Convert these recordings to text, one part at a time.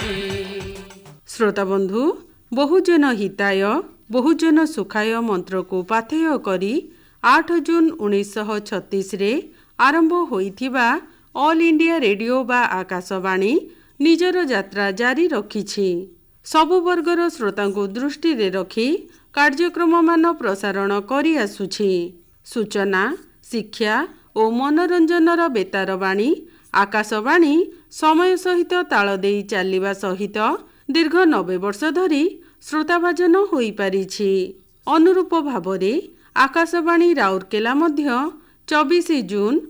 श्रोता बंधु बहुजन हिताय बहुजन सुखाय मंत्र को पाथेय करी 8 जून 1936 रे आरंभ होइथिबा ऑल इंडिया रेडियो बा आकाशवाणी निजर यात्रा जारी रखिछि। सबु वर्गर श्रोता को दृष्टि रे रखी कार्यक्रम मान प्रसारण करी आसुछि। सूचना शिक्षा और मनोरंजनर बेतार बाणी आकाशवाणी समय सहित ताल देई चालिबा सहित दीर्घ 90 वर्ष धरी श्रोताभाजन होई पारिछि। अनुरूप भावरे आकाशवाणी राउरकेला मध्य 24 जून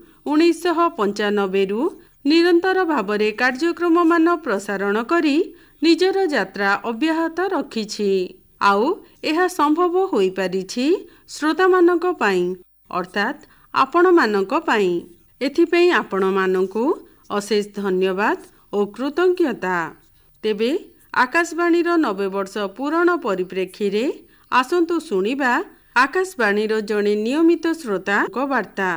1995 रु निरंतर भावरे कार्यक्रम मान प्रसारण करी निजर यात्रा अब्याहत रखिछि। आउ एहा संभव होई पारिछि श्रोता मानक पई अर्थात आपण मानक पई। एथिपई आपण मानकु अशेष धन्यवाद और कृतज्ञता। तेबे आकाशवाणी 90 वर्ष पूरण परिप्रेक्षी रे आसंतु सुनिबा आकाशवाणी जड़े नियमित श्रोता को वार्ता।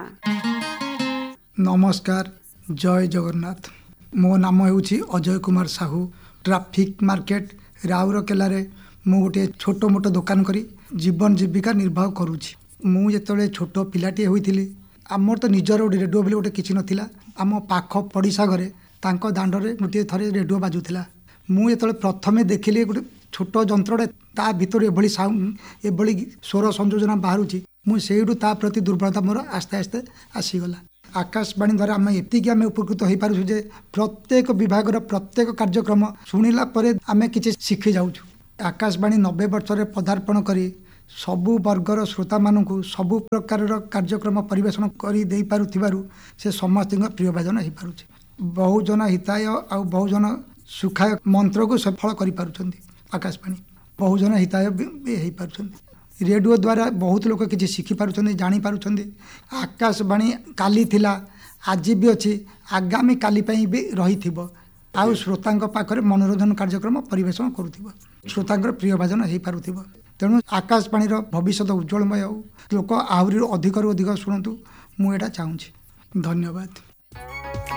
नमस्कार, जय जगन्नाथ। मो नाम होउछि अजय कुमार साहू। ट्राफिक मार्केट राउरकेला रे मु गोटे छोट मोट दुकान करी जीवन जीविका निर्वाह करूछि। मु जेतले छोट पिलाटी होइथिली आमर तो निजर रेडियो बोली गोटे किछि नथिला। आम पाख पड़िशा घरे तांको दांडरे गोटे थरे रेडियो बाजुथिला। मु जेतले प्रथमे देखिली गोटे छोट जंत्रटे ता भितर एभली साउंड एभली स्वर संयोजन बाहरुछि। मु सेइडु ता प्रति दुर्बलता मोर आस्ते आस्ते आसीगला। आकाशवाणी द्वारा आम एतिक आम उपकृत हो पारुछु जे प्रत्येक विभागर प्रत्येक कार्यक्रम शुणिला परे आम किछि शिखि जाउछु। आकाशवाणी 90 वर्ष पदार्पण करी सबु वर्गर श्रोता मानू सबु प्रकार कार्यक्रम परिवेषण करी दे पारुथिबारु से समस्त प्रिय भाजन हो पारुछि। बहुजन हिताय आ बहुजन सुखाय मंत्र को सफल करि पारुछन्ति। आकाशवाणी बहुजन हिताय भी हो पारुछन्ति। रेडियो द्वारा बहुत लोक किछि शिखि पारुछन्ति, जानि पारुछन्ति। आकाशवाणी काली थिला, आज भी अछि, आगामी काली पई भी रहिथिबो। आउ श्रोतांक पाखरे मनोरंजन कार्यक्रम परिवेषण करुथिबो। श्रोतांकर प्रिय भाजन हो पारुथिबो। तेणु आकाशवाणी भविष्य उज्जवलमय हो, लोक आहरी अधिक शुणु मु एटा चाहूँगी। धन्यवाद।